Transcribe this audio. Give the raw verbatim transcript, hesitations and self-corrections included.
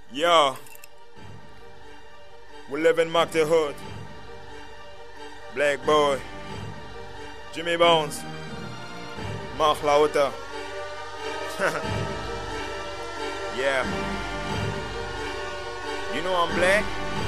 Yo, we live in Mock the Hood. Black Boy, Jimmy Bones, Mark Lauter. Yeah. You know I'm black?